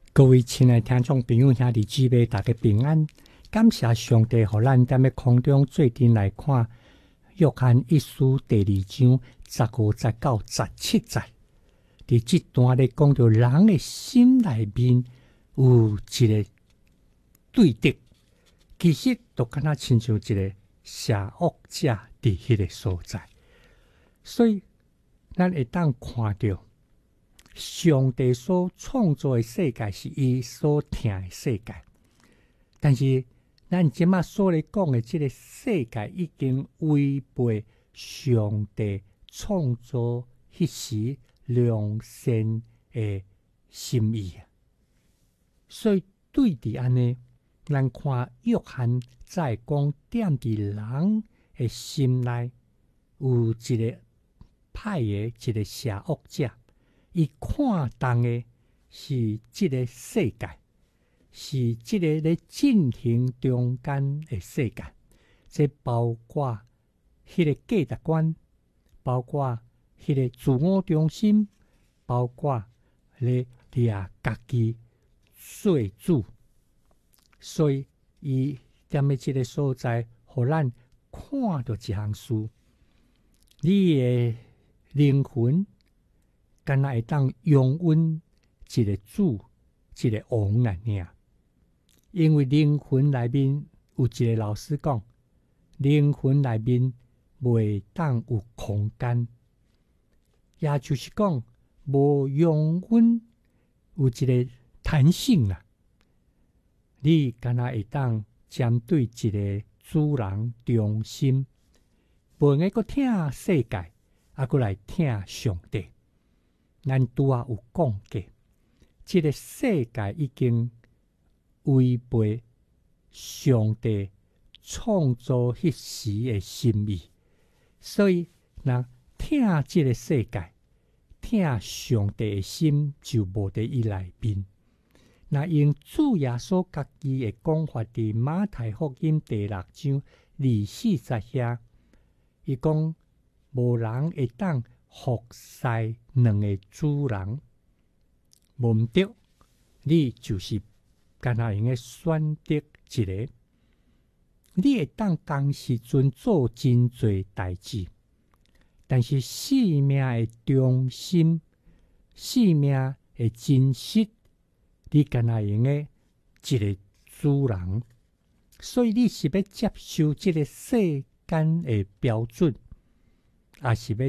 各位亲爱的听众朋友、兄弟姊妹，大家平安！感谢上帝，互咱踮咧空中做阵来看约翰一书第2章15、19、17节。伫这段咧讲到人的心内面有一个对敌，其实就敢若亲像一个邪恶者伫迄个所在，所以咱会当看到。上帝所创造的世界是伊所听的世界，但是咱即马所咧讲的这个世界已经违背上帝创造迄时良善的心意啊！所以对伫安尼，咱看约翰在讲踮伫人的心内有一个歹的一个邪恶者。伊看重的是这个世界，是这个咧进行中间的世界，这包括迄个价值观，包括迄个自我中心，包括咧掠家己做主，所以伊踮咧这个所在，互咱看到一项事，你的灵魂。敢若会当拥稳一个主，一个王来尔，因为灵魂内面有一个老师讲，灵魂内面袂当有空间，也就是讲无拥稳有一个弹性啦。你敢若会当针对一个主人中心，袂用个听世界，啊，过来听上帝。咱拄仔有讲过，这个世界已经违背上帝创造迄时的心意，所以若听这个世界，听上帝的心就无伫伊内面。若用主耶稣家己的讲法，伫马太福音第6章24节遐，伊讲无人会当服侍两个主人，无毋对，你就是干那用个选择一个，你会当同时阵做真侪代志，但是生命的中心、生命的真实，你干那用个一个主人，所以你是要接受这个世间的标准，也是要